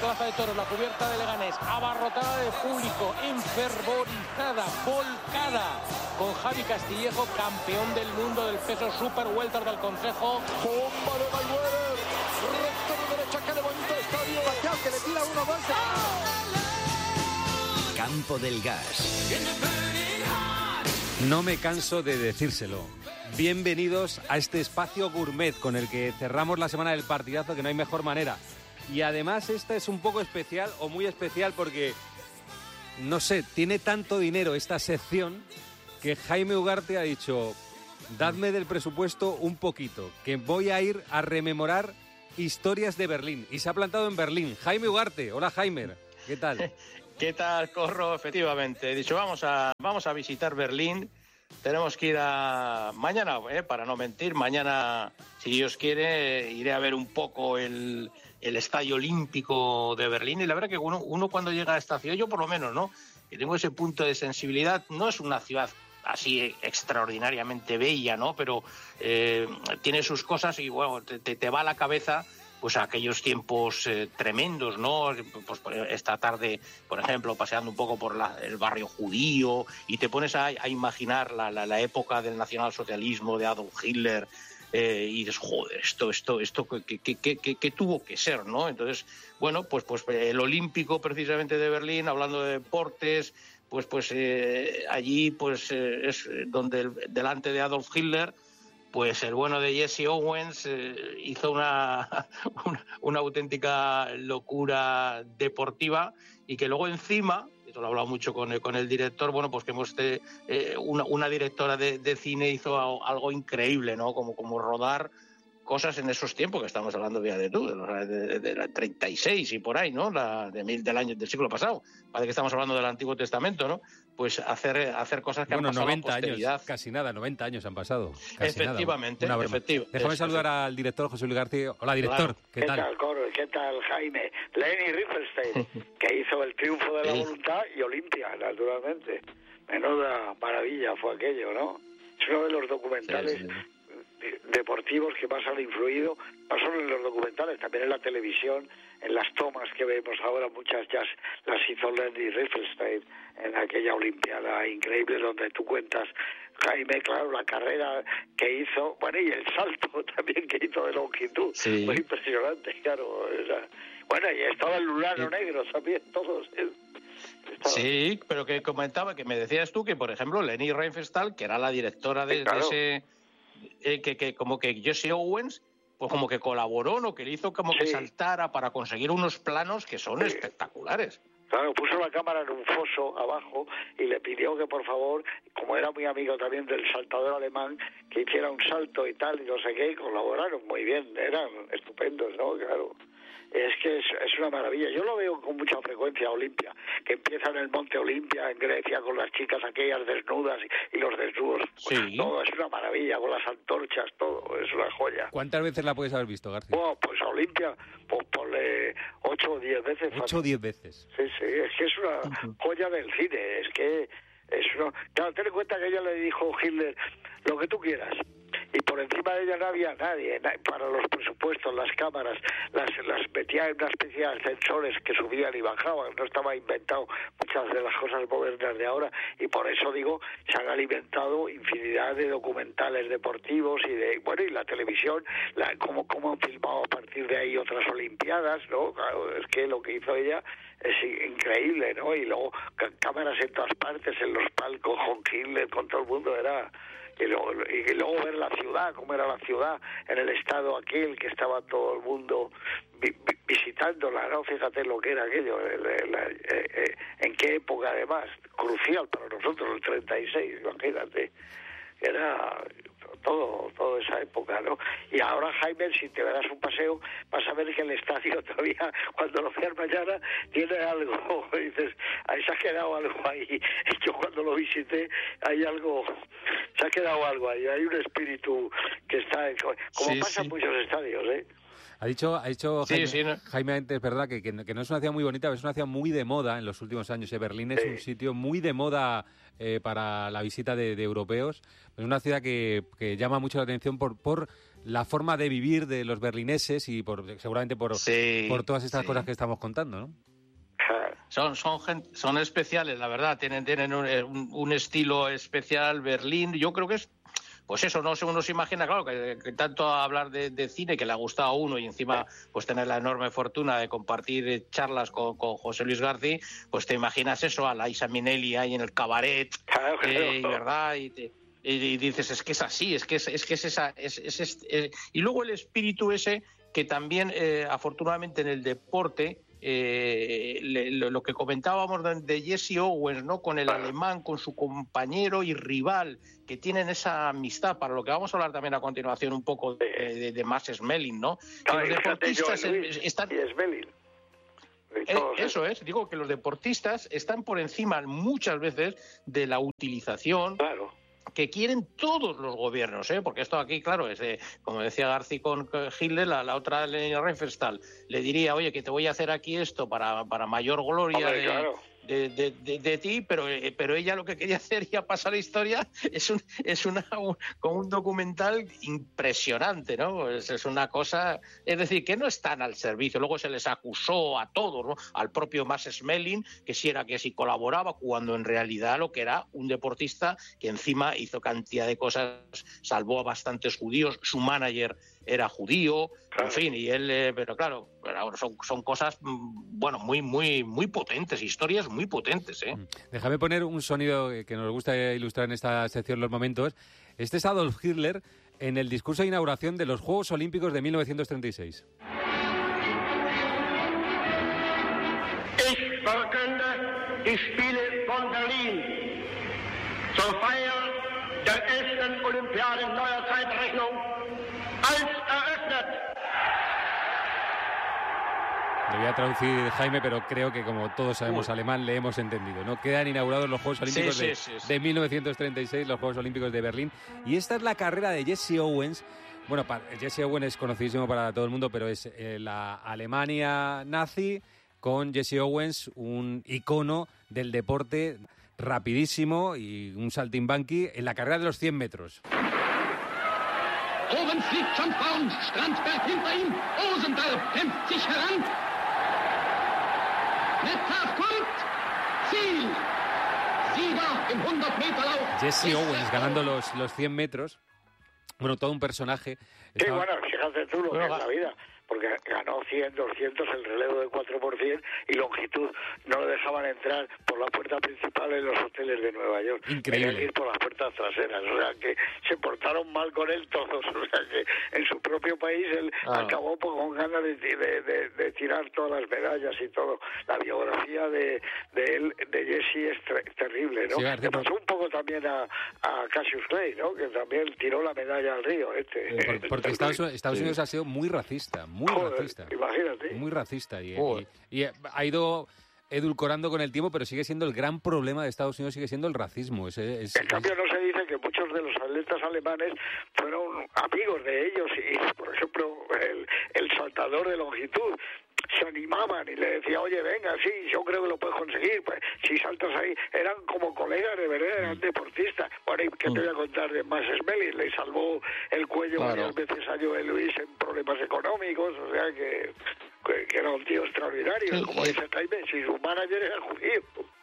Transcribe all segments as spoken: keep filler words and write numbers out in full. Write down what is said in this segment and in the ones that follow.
Plaza de Toros, la cubierta de Leganés, abarrotada de público, enfervorizada, volcada, con Javi Castillejo, campeón del mundo del peso super welter del Consejo. Bomba de Mayweather, recto de derecha que levanta el estadio, Pacquiao que le tira uno más. Campo del Gas. No me canso de decírselo. Bienvenidos a este espacio gourmet con el que cerramos la semana del partidazo, que no hay mejor manera. Y además esta es un poco especial o muy especial porque, no sé, tiene tanto dinero esta sección que Jaime Ugarte ha dicho: dadme del presupuesto un poquito, que voy a ir a rememorar historias de Berlín. Y se ha plantado en Berlín. Jaime Ugarte, hola Jaime, ¿qué tal? ¿Qué tal, Corro? Efectivamente, he dicho, vamos a, vamos a visitar Berlín. Tenemos que ir a... Mañana, eh, para no mentir, mañana, si Dios quiere, iré a ver un poco el, el Estadio Olímpico de Berlín. Y la verdad que uno, uno cuando llega a esta ciudad, yo por lo menos, ¿no?, que tengo ese punto de sensibilidad, no es una ciudad así extraordinariamente bella, ¿no?, pero eh, tiene sus cosas y, bueno, te, te, te va a la cabeza pues a aquellos tiempos eh, tremendos, ¿no? Pues esta tarde, por ejemplo, paseando un poco por la, el barrio judío, y te pones a, a imaginar la, la, la época del nacionalsocialismo de Adolf Hitler, eh, y dices, joder, esto, esto, esto, ¿qué, qué, qué, qué, qué tuvo que ser, ¿no? Entonces, bueno, pues, pues el Olímpico precisamente de Berlín, hablando de deportes, pues, pues eh, allí pues eh, es donde el, delante de Adolf Hitler, pues el bueno de Jesse Owens eh, hizo una, una, una auténtica locura deportiva, y que luego encima, esto lo he hablado mucho con, con el director, bueno, pues que hemos eh, una, una directora de, de cine hizo algo increíble, ¿no? Como, como rodar cosas en esos tiempos que estamos hablando, fíjate tú, de, de, de la treinta y seis y por ahí, ¿no? La, de mil, del año del siglo pasado. Parece que estamos hablando del Antiguo Testamento, ¿no? Pues hacer, hacer cosas que bueno, han pasado noventa a posteridad. años, casi nada, noventa años han pasado. Casi efectivamente, nada. efectivamente. Déjame saludar al director José Luis García. Hola, director. Claro. ¿Qué, ¿Qué tal? tal, Coro? ¿Qué tal, Jaime? Leni Riefenstahl, que hizo El triunfo de la voluntad, y Olimpia, naturalmente. Menuda maravilla fue aquello, ¿no? Es uno de los documentales sí, sí. deportivos que más han influido, no solo en los documentales, también en la televisión, en las tomas que vemos ahora, muchas ya las hizo Leni Riefenstahl en aquella Olimpiada increíble donde tú cuentas, Jaime, claro, la carrera que hizo, bueno, y el salto también que hizo de longitud, sí. Muy impresionante, claro. Era, bueno, y estaba el Lulano sí. Negro también, todos. ¿eh? Estaba... Sí, pero que comentaba, que me decías tú que, por ejemplo, Leni Riefenstahl, que era la directora de, sí, claro. de ese, eh, que, que como que Jesse Owens, pues como que colaboró, ¿no? Que le hizo como sí. que saltara para conseguir unos planos que son sí. espectaculares. Claro, puso la cámara en un foso abajo y le pidió que por favor, como era muy amigo también del saltador alemán, que hiciera un salto y tal, y no sé qué, y colaboraron muy bien, eran estupendos, ¿no? Claro. Es que es, es una maravilla. Yo lo veo con mucha frecuencia, Olimpia, que empieza en el Monte Olimpia, en Grecia, con las chicas aquellas desnudas y, y los desnudos. Sí. Pues todo es una maravilla, con las antorchas, todo, es una joya. ¿Cuántas veces la puedes haber visto, García? Oh, pues a Olimpia, pues ponle ocho o diez veces. ¿Ocho o diez veces? Sí, sí, es que es una uh-huh. joya del cine, es que es una... Claro, ten en cuenta que ella le dijo a Hitler, lo que tú quieras. Y por encima de ella no había nadie, para los presupuestos, las cámaras, las, las metía en una especie de ascensores que subían y bajaban, no estaba inventado muchas de las cosas modernas de ahora, y por eso digo, se han alimentado infinidad de documentales deportivos y de, bueno, y la televisión, la, cómo, cómo han filmado a partir de ahí otras olimpiadas, ¿no? Claro, es que lo que hizo ella es increíble, ¿no? Y luego c- cámaras en todas partes, en los palcos, con Hitler, con todo el mundo, era... Y luego, y luego ver la ciudad, cómo era la ciudad, en el estado aquel que estaba todo el mundo vi, vi, visitándola, ¿no? Fíjate lo que era aquello, el, el, el, eh, en qué época además, crucial para nosotros, el treinta y seis, imagínate, era todo, toda esa época, ¿no? Y ahora, Jaime, si te darás un paseo, vas a ver que el estadio todavía, cuando lo veas mañana, tiene algo, y dices, ahí se ha quedado algo ahí. Yo cuando lo visité, hay algo, se ha quedado algo ahí, hay un espíritu que está, como sí, pasa sí. en muchos estadios, ¿eh? Ha dicho, ha dicho Jaime, sí, sí, ¿no? Jaime antes, ¿verdad? Que, que, que no es una ciudad muy bonita, pero es una ciudad muy de moda en los últimos años. ¿eh? Berlín es sí. un sitio muy de moda eh, para la visita de, de europeos. Es una ciudad que, que llama mucho la atención por, por la forma de vivir de los berlineses y por seguramente por, sí, por todas estas sí. cosas que estamos contando, ¿no? Son, son, son especiales, la verdad, tienen, tienen un, un, un estilo especial. Berlín, yo creo que es, pues eso, no sé, uno se imagina, claro, que, que tanto hablar de, de cine, que le ha gustado a uno, y encima pues tener la enorme fortuna de compartir charlas con, con José Luis García, pues te imaginas eso, a la Isa Minnelli ahí en el cabaret, claro, claro. Eh, y verdad, y, te, y dices, es que es así, es que es, es, que es esa... Es, es, es, es, y luego el espíritu ese, que también, eh, afortunadamente, en el deporte... Eh, le, lo, lo que comentábamos de, de Jesse Owens, ¿no? Con el alemán, con su compañero y rival, que tienen esa amistad, para lo que vamos a hablar también a continuación un poco de, de, de Max Schmeling, ¿no? Que los deportistas están... Eh, eso es, digo que los deportistas están por encima muchas veces de la utilización. Claro. Que quieren todos los gobiernos, ¿eh? Porque esto aquí, claro, es de, como decía García con Hitler, la, la otra Leni Riefenstahl le diría, oye, que te voy a hacer aquí esto para, para mayor gloria. Hombre, de, claro. de, de, de, de ti, pero, pero ella lo que quería hacer, ya pasar la historia, es un, es una, un, con un documental impresionante, ¿no? Es, es una cosa, es decir, que no están al servicio. Luego se les acusó a todos, ¿no? Al propio Max Schmeling, que si era que si colaboraba, cuando en realidad lo que era un deportista que encima hizo cantidad de cosas, salvó a bastantes judíos, su manager era judío, claro. En fin, y él, eh, pero claro, son, son cosas, bueno, muy, muy, muy potentes, historias muy potentes, ¿eh? Déjame poner un sonido que nos gusta ilustrar en esta sección Los Momentos. Este es Adolf Hitler en el discurso de inauguración de los Juegos Olímpicos de mil novecientos treinta y seis. Ich verkünde die Spiele von Berlin zur Feier der ersten Olympiade neuer Zeitrechnung als eröffnet. Lo voy a traducir, Jaime, pero creo que como todos sabemos Uy. alemán, le hemos entendido, ¿no? Quedan inaugurados los Juegos Olímpicos sí, de, sí, sí. de mil novecientos treinta y seis, los Juegos Olímpicos de Berlín. Y esta es la carrera de Jesse Owens. Bueno, para, Jesse Owens es conocidísimo para todo el mundo, pero es eh, la Alemania nazi con Jesse Owens, un icono del deporte rapidísimo y un saltimbanqui en la carrera de los cien metros. Owens liegt schon vorn, Strandsberg hinter ihm, Rosenthal kämpft sich heran. Metcalf kommt, Ziel, Sieger im hundert Meter Lauf. Jesse Owens ganando los, los cien metros, bueno, todo un personaje. Sí, Estaba... bueno, fíjate tú lo que es la vida, porque ganó cien, doscientos, el relevo de cuatro por cien y longitud. No lo dejaban entrar por la puerta principal en los hoteles de Nueva York. Increíble. Tenían que ir por las puertas traseras. O sea, que se portaron mal con él todos. O sea, que en su propio país él ah. acabó pues, con ganas de, de, de, de tirar todas las medallas y todo. La biografía de, de él, de Jesse, es ter terrible, ¿no? Sí, le pasó un poco también a, a Cassius Clay, ¿no? Que también tiró la medalla al río. Este, eh, por, porque Estados, Estados Unidos sí. ha sido muy racista. Muy Joder, racista. Imagínate. Muy racista. Y, y, y ha ido edulcorando con el tiempo, pero sigue siendo el gran problema de Estados Unidos, sigue siendo el racismo. Es, es, en cambio, es... no se dice que muchos de los atletas alemanes fueron amigos de ellos y, por ejemplo, el, el saltador de longitud se animaban y le decía, oye, venga, sí, yo creo que lo puedes conseguir, pues si saltas ahí, eran como colegas de verdad, eran deportistas. Bueno, ¿y qué te voy a contar de Max Schmeling? Le salvó el cuello claro. varias veces a Joe Luis en problemas económicos, o sea que, que, que era un tío extraordinario, sí, como sí. dice Jaime, si su manager era judío.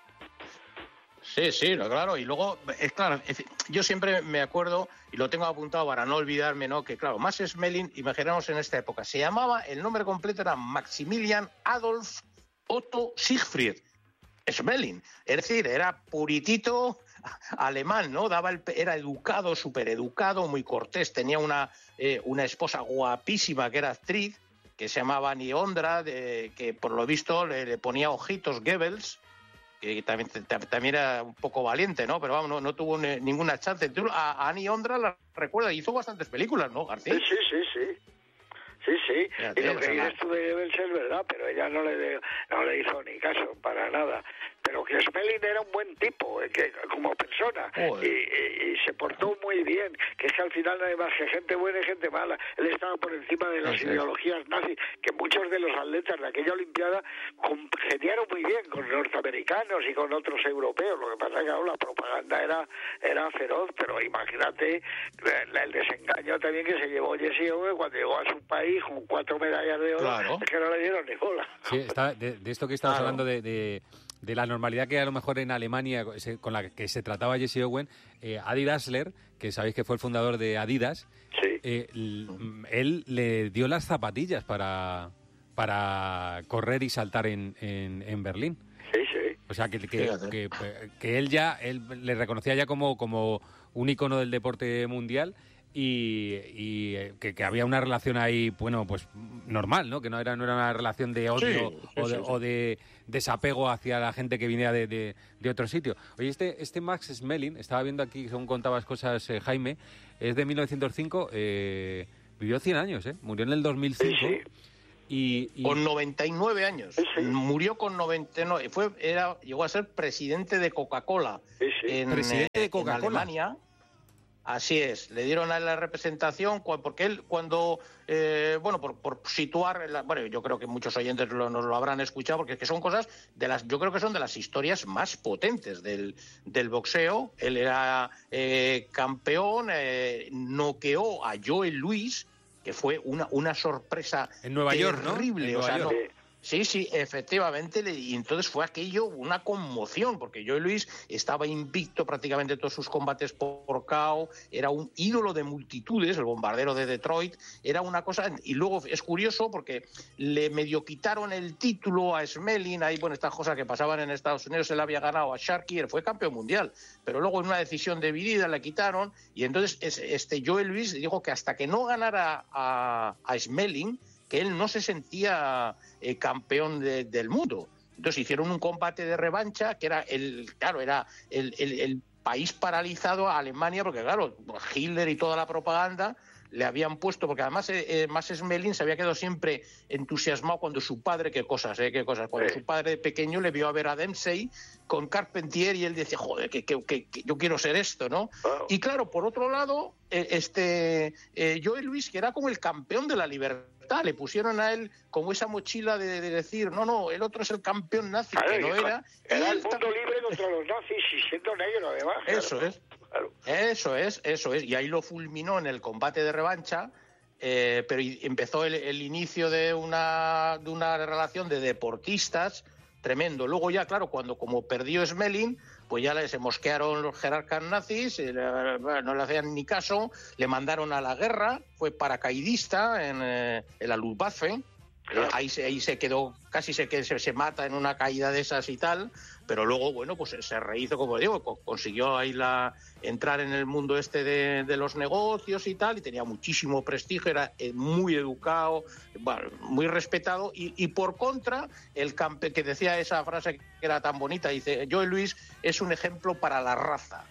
Sí, sí, claro, y luego, es claro, es, yo siempre me acuerdo, y lo tengo apuntado para no olvidarme, ¿no? Que claro, Max Schmeling, imaginamos en esta época, se llamaba, el nombre completo era Maximilian Adolf Otto Siegfried Schmeling, es decir, era puritito alemán, ¿no? Daba el, era educado, súper educado, muy cortés, tenía una, eh, una esposa guapísima que era actriz, que se llamaba Annie Ondra, de, que por lo visto le, le ponía ojitos Goebbels, que también, también era un poco valiente, ¿no? Pero vamos, no, no tuvo ni, ninguna chance. Tú, a, a Annie Ondra la recuerda, hizo bastantes películas, ¿no, García? Sí, sí, sí. Sí, sí. Fíjate, y lo que dices tú de Goebbels es verdad, pero ella no le, de, no le hizo ni caso, para nada. pero que Smelling era un buen tipo, eh, que como persona, y, y, y se portó muy bien, que es que al final no hay más que gente buena y gente mala. Él estaba por encima de las sí, ideologías nazis, que muchos de los atletas de aquella Olimpiada congeniaron muy bien con norteamericanos y con otros europeos. Lo que pasa es que ahora la propaganda era, era feroz, pero imagínate el, el desengaño también que se llevó Jesse Owens cuando llegó a su país con cuatro medallas de oro, claro. Es que no le dieron ni bola. Sí, está, de, de esto que estabas claro. hablando de, de, de la normalidad que a lo mejor en Alemania con la que se trataba Jesse Owens, eh, Adi Dassler, que sabéis que fue el fundador de Adidas, sí. eh, él le dio las zapatillas para, para correr y saltar en, en, en Berlín. Sí, sí. O sea, que, que, que, que él ya él le reconocía ya como, como un icono del deporte mundial. Y, y que, que había una relación ahí, bueno, pues normal, ¿no? Que no era, no era una relación de odio sí, sí, o, de, sí, sí. o de desapego hacia la gente que viniera de, de, de otro sitio. Oye, este, este Max Schmeling, estaba viendo aquí, según contabas cosas, eh, Jaime, es de mil novecientos cinco, eh, vivió cien años, ¿eh? Murió en el dos mil cinco. Sí, sí. Y, y... Con noventa y nueve años. Sí, sí. Murió con noventa y nueve. Fue, era, llegó a ser presidente de Coca-Cola. Sí, sí. En, presidente de Coca-Cola. En Alemania. Así es, le dieron a la representación, porque él cuando, eh, bueno, por, por situar, la, bueno, yo creo que muchos oyentes lo, nos lo habrán escuchado, porque es que son cosas de las, yo creo que son de las historias más potentes del, del boxeo. Él era eh, campeón, eh, noqueó a Joe Louis, que fue una, una sorpresa en Nueva York, ¿no? Terrible, en Nueva o sea, York. no. Sí, sí, efectivamente, y entonces fue aquello una conmoción, porque Joe Louis estaba invicto prácticamente todos sus combates por K O, era un ídolo de multitudes, el bombardero de Detroit, era una cosa, y luego es curioso porque le medio quitaron el título a Schmeling, ahí, bueno, estas cosas que pasaban en Estados Unidos, él había ganado a Sharkey, él fue campeón mundial, pero luego en una decisión dividida le quitaron, y entonces este Joe Louis dijo que hasta que no ganara a, a Schmeling, que él no se sentía eh, campeón de, del mundo. Entonces hicieron un combate de revancha, que era el, claro, era el, el, el país paralizado a Alemania, porque claro, Hitler y toda la propaganda le habían puesto, porque además eh, Max Schmeling se había quedado siempre entusiasmado cuando su padre, qué cosas, eh, qué cosas, cuando sí. su padre de pequeño le vio a ver a Dempsey con Carpentier y él decía, joder, que, que, que, que yo quiero ser esto, ¿no? Wow. Y claro, por otro lado, eh, este eh, Joe Louis, que era como el campeón de la libertad, le pusieron a él como esa mochila de, de decir, no, no, el otro es el campeón nazi, claro, que no era. Era el mundo libre contra los nazis y siendo negro, además. Eso claro. es. Claro. Eso es, eso es, y ahí lo fulminó en el combate de revancha, eh, pero empezó el, el inicio de una, de una relación de deportistas tremendo. Luego ya, claro, cuando como perdió Schmeling, pues ya se mosquearon los jerarcas nazis, eh, no le hacían ni caso, le mandaron a la guerra, fue paracaidista en, eh, en la Luftwaffe. Eh, ahí, se, ahí se quedó, casi se, se, se mata en una caída de esas y tal, pero luego, bueno, pues se rehizo, como digo, consiguió ahí la, entrar en el mundo este de, de los negocios y tal, y tenía muchísimo prestigio, era muy educado, bueno, muy respetado, y, y por contra, el campe, que decía esa frase que era tan bonita, dice, Joe Louis es un ejemplo para la raza,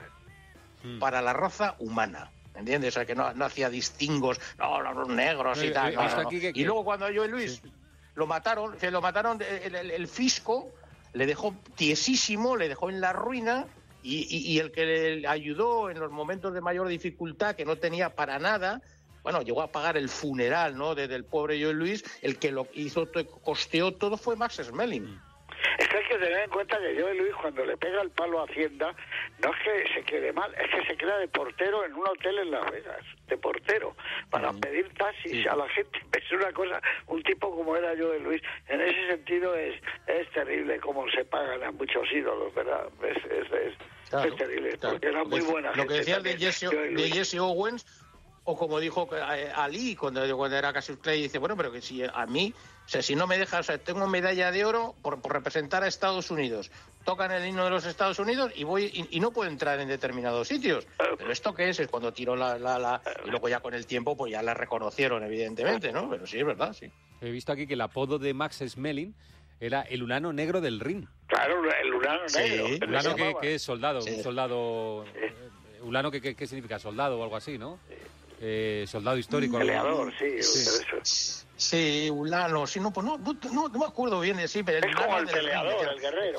hmm. para la raza humana. ¿Entiendes? O sea, que no, no hacía distingos, no, los negros y eh, tal. Eh, no, no. Que, y luego cuando Joe Louis sí. lo mataron, se lo mataron, el, el, el fisco le dejó tiesísimo, le dejó en la ruina, y, y, y el que le ayudó en los momentos de mayor dificultad, que no tenía para nada, bueno, llegó a pagar el funeral, ¿no?, de, del pobre Joe Louis, el que lo hizo, costeó todo fue Max Schmeling. Es que hay que tener en cuenta que Joe Louis, cuando le pega el palo a Hacienda, no es que se quede mal, es que se queda de portero en un hotel en Las Vegas, de portero, para sí. pedir taxis sí. a la gente. Es una cosa, un tipo como era Joe Louis, en ese sentido es es terrible cómo se pagan a muchos ídolos, ¿verdad? Es, es, es, claro, es terrible, claro. porque era muy buena Lo gente. que decías de Jesse, de Jesse Owens, o como dijo Ali cuando, cuando era Cassius Clay, dice, bueno, pero que si a mí, o sea, si no me dejas, o sea, tengo medalla de oro por, por representar a Estados Unidos, tocan el himno de los Estados Unidos y voy y, y no puedo entrar en determinados sitios. Pero esto qué es, es cuando tiró la, la, la... Y luego ya con el tiempo, pues ya la reconocieron, evidentemente, ¿no? Pero sí, es verdad, sí. He visto aquí que el apodo de Max Schmeling era el hulano negro del ring. Claro, el hulano sí, negro. El hulano que, que es soldado, sí. un soldado... Sí. Hulano que, que, que significa soldado o algo así, ¿no? Sí. Eh, soldado histórico. Peleador, sí. Sí, eso. sí, Ulano, sí, no, pues no, no, no me acuerdo bien de sí, pero es como el peleador, el guerrero. Sí.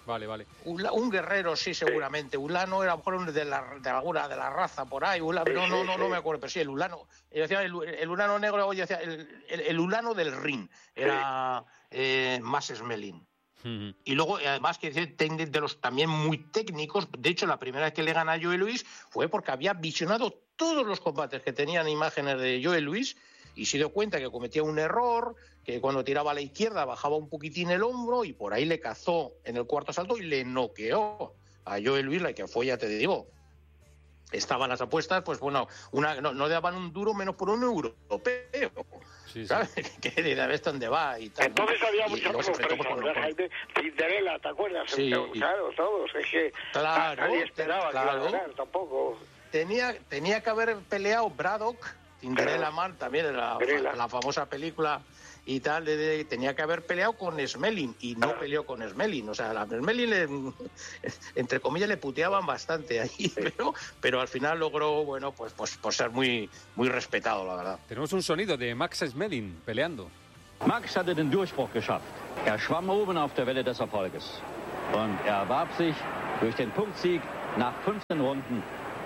Vale, vale. Un, un guerrero, sí, seguramente. Ulano era a lo mejor un de la, de alguna de la raza por ahí. Ulano, pero no, no, no me acuerdo. Pero sí, el Ulano. Yo decía el, el Ulano negro, yo decía el, el, el Ulano del Rin. Era eh, más Smelling. Uh-huh. Y luego, además, que de los también muy técnicos. De hecho, la primera vez que le gana a Joe Louis fue porque había visionado todos los combates que tenían imágenes de Joe Louis y se dio cuenta que cometía un error, que cuando tiraba a la izquierda bajaba un poquitín el hombro y por ahí le cazó en el cuarto asalto y le noqueó a Joe Louis, la que fue, ya te digo, estaban las apuestas, pues bueno, una, no, no daban un duro menos por un europeo. Sí, ¿sabes? Sí. Que de vez dónde va y tal. Entonces había muchas sorpresas, ¿verdad, Jaime? Cinderella, ¿te acuerdas? Sí. Claro, todos, es que claro, nadie esperaba claro. que iba a ganar, tampoco. Tenía, tenía que haber peleado Braddock, Cinderella claro. Man, también la, la famosa película y tal, de, de, tenía que haber peleado con Smelling y no peleó con Smelling. O sea, a Smelling, le, entre comillas, le puteaban bastante ahí, sí. pero, pero al final logró, bueno, pues, pues, pues ser muy, muy respetado, la verdad. Tenemos un sonido de Max Smelling peleando. Max hatte den Durchbruch geschafft. Er schwamm oben auf der Welle des Erfolges. Und er erwarb sich durch den Punktsieg nach fünfzehn Runden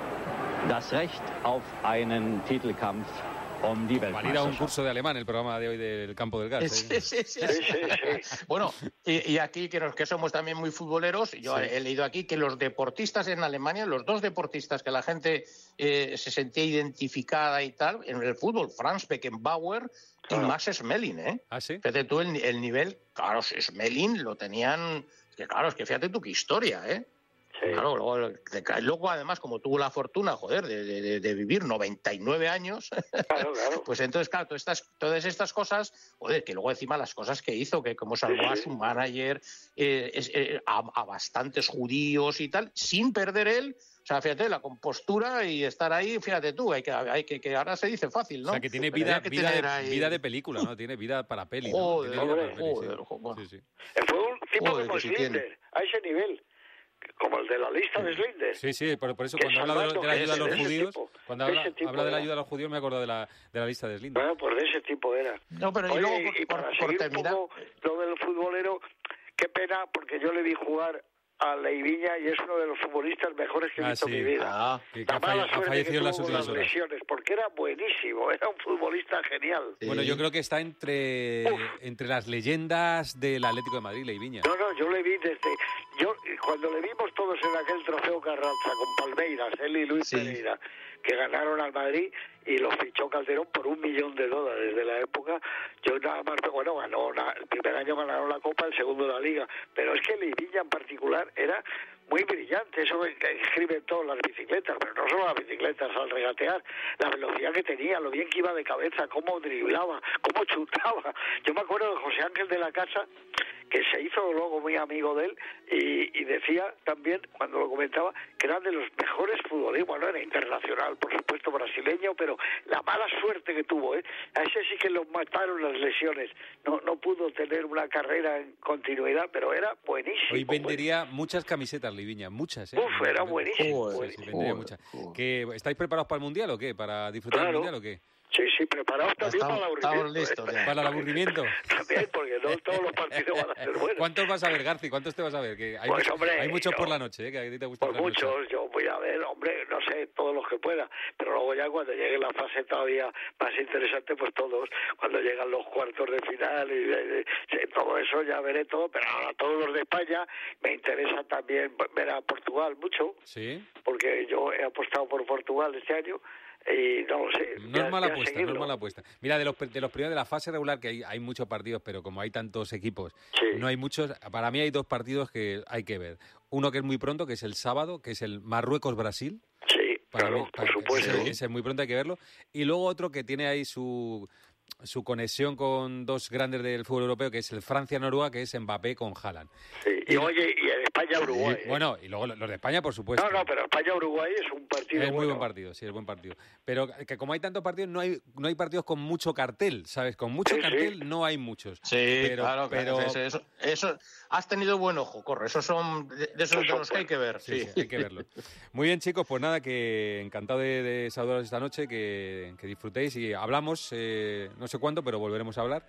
das Recht auf einen Titelkampf um die Weltmeisterschaft. Valida un curso de alemán el programa de hoy del Campo del Gas. ¿eh? Sí, sí, sí, sí, sí. Bueno, y, y aquí que, nos, que somos también muy futboleros, yo sí. he, he leído aquí que los deportistas en Alemania, los dos deportistas que la gente eh, se sentía identificada y tal, en el fútbol, Franz Beckenbauer y ah. Max Smelling, ¿eh? ¿Ah, sí? Fíjate tú el, el nivel, claro, Smelling lo tenían, que claro, es que fíjate tú qué historia, ¿eh? Sí. Claro, luego, luego además como tuvo la fortuna, joder, de, de, de vivir noventa y nueve años, claro, claro. pues entonces, claro, todas estas, todas estas cosas, joder, que luego encima las cosas que hizo, que como salvó sí, a su manager, eh, es, eh, a, a bastantes judíos y tal, sin perder él, o sea, fíjate, la compostura y estar ahí, fíjate tú, hay que, hay que, que ahora se dice fácil, ¿no? O sea, que tiene vida, que vida, de, ahí... vida de película, ¿no? Tiene vida para peli, joder, ¿no? Joder, joder, joder, joder. Sí, sí. Fue un tipo joder, como Schindler, a ese nivel. Como el de la lista de Schindler. Sí, sí, por, por eso cuando habla de, de la ayuda a los judíos, tipo, cuando habla, habla de la ayuda a los judíos me acuerdo de la, de la lista de Schindler. Bueno, pues de ese tipo era. No, pero Oye, y, luego, y, y por, para por, seguir por un poco lo del futbolero, qué pena, porque yo le vi jugar a Leiviña y es uno de los futbolistas mejores que he ah, visto sí. en mi vida. Ah, que, que ha, fall- ha fallecido en las últimas horas. Lesiones, porque era buenísimo, era un futbolista genial. Sí. Bueno, yo creo que está entre, entre las leyendas del Atlético de Madrid, Leiviña. No, no, yo le vi desde... yo Cuando le vimos todos en aquel trofeo Carranza con Palmeiras, él y Luis sí. Pereira, que ganaron al Madrid y lo fichó Calderón por un millón de dólares de la época. Yo nada más, bueno, ganó una, el primer año ganaron la Copa, el segundo la Liga, pero es que Leiviña en particular era muy brillante, eso que escriben todas las bicicletas, pero no solo las bicicletas al regatear, la velocidad que tenía, lo bien que iba de cabeza, cómo driblaba, cómo chutaba. Yo me acuerdo de José Ángel de la Casa, que se hizo luego muy amigo de él, y, y decía también, cuando lo comentaba, que eran de los mejores futbolistas, bueno, era internacional, por supuesto brasileño, pero la mala suerte que tuvo, ¿eh? A ese sí que lo mataron las lesiones, no no pudo tener una carrera en continuidad, pero era buenísimo. Hoy vendería pues. muchas camisetas, Leiviña, muchas, ¿eh? Uf, era buenísimo. Joder, buenísimo. Sí, vendería muchas. ¿Que, ¿Estáis preparados para el Mundial o qué? ¿Para disfrutar claro. del Mundial o qué? Sí, sí, preparados también estamos, para el aburrimiento. Estamos listos, ¿eh? Para el aburrimiento. También, porque no todos los partidos van a ser buenos. ¿Cuántos vas a ver, Garci? ¿Cuántos te vas a ver? Que hay, pues, mucho, hombre, hay muchos yo, por la noche, ¿eh? Que a ti te gusta por muchos, noche. Yo voy a ver, hombre, no sé, todos los que pueda. Pero luego ya cuando llegue la fase todavía más interesante, pues todos. Cuando llegan los cuartos de final y, y, y todo eso ya veré todo. Pero ahora todos los de España me interesa también ver a Portugal mucho. Sí. Porque yo he apostado por Portugal este año. Y no lo sé. No es mala apuesta, no es mala apuesta. Mira, de los, de los primeros de la fase regular, que hay, hay muchos partidos, pero como hay tantos equipos, sí. no hay muchos. Para mí hay dos partidos que hay que ver. Uno que es muy pronto, que es el sábado, que es el Marruecos-Brasil. Sí, para claro, mí, para, por supuesto. Ese, ese es muy pronto, hay que verlo. Y luego otro que tiene ahí su... su conexión con dos grandes del fútbol europeo, que es el Francia-Noruega, que es Mbappé con Haaland. Sí, y, y oye, y en España-Uruguay. Sí, ¿eh? Bueno, y luego los de España, por supuesto. No, no, pero España-Uruguay es un partido Es muy bueno. buen partido, sí, es buen partido. Pero que como hay tantos partidos, no hay no hay partidos con mucho cartel, ¿sabes? Con mucho sí, cartel sí. no hay muchos. Sí, pero, claro, pero... Eso, eso, eso, has tenido buen ojo, corre. Esos son de, de esos de los que hay que ver. Sí, sí. sí, hay que verlo. Muy bien, chicos, pues nada, que encantado de, de saludaros esta noche, que, que disfrutéis y hablamos, eh, no sé cuándo, pero volveremos a hablar.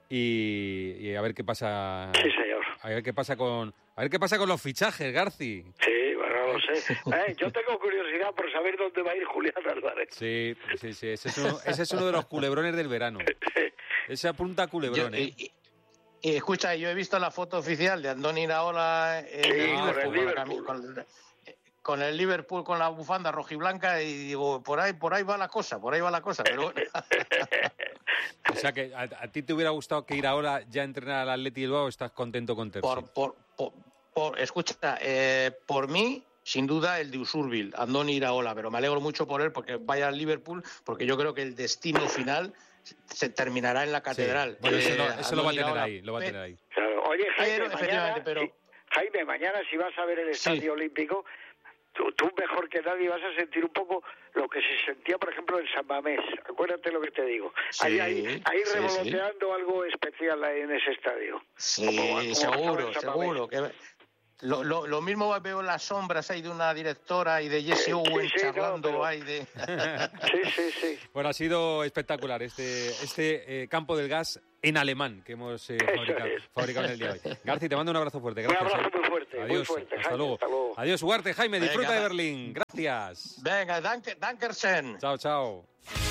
y, y a ver qué pasa. Sí, señor. A ver qué pasa con, a ver qué pasa con los fichajes, Garci. Sí, bueno, no lo sé. Eh, yo tengo curiosidad por saber dónde va a ir Julián Álvarez. Sí, sí, sí. Ese es uno, ese es uno de los culebrones del verano. Ese apunta a culebrón, Yo, ¿eh? y, y escucha, yo he visto la foto oficial de Andoni Iraola en Sí, el con el Liverpool, Liverpool. con, la cami- con- con el Liverpool con la bufanda rojiblanca y digo, por ahí, por ahí va la cosa, por ahí va la cosa, pero bueno. O sea que a, a ti te hubiera gustado que Iraola ya entrenara al Atleti Bilbao, o estás contento con Terzi. por, por, por, por- escucha, eh, por mí, sin duda, el de Usurbil, Andoni Iraola, pero me alegro mucho por él porque vaya al Liverpool, porque yo creo que el destino final se terminará en la catedral. Sí. Bueno, eso, Eh, lo, eso lo va a Andoni tener Iraola, ahí, lo va a pe- tener ahí. Claro. Oye, Jaime, Pero, mañana, efectivamente, pero- si- Jaime, mañana si vas a ver el Estadio Sí. Olímpico, tú, tú mejor que nadie vas a sentir un poco lo que se sentía, por ejemplo, en San Mamés. Acuérdate lo que te digo. Sí, ahí ahí, ahí sí, revoloteando algo especial ahí en ese estadio. Sí, Como- como estaba seguro, en San Mamés. seguro. Que lo, lo, lo mismo veo las sombras ahí de una directora y de Jesse Owen sí, no, charlando pero- ahí de... Sí, sí, sí. Bueno, ha sido espectacular este, este eh, campo del gas en alemán que hemos eh, fabricado, es. fabricado en el día de hoy. Garci, te mando un abrazo fuerte. Un Gracias. abrazo eh. muy fuerte, muy Adiós, fuerte, hasta, Jaime, luego. hasta luego. Adiós, Ugarte, Jaime, disfruta Venga, de va. Berlín. Gracias. Venga, danke, dankersen. Chao, chao.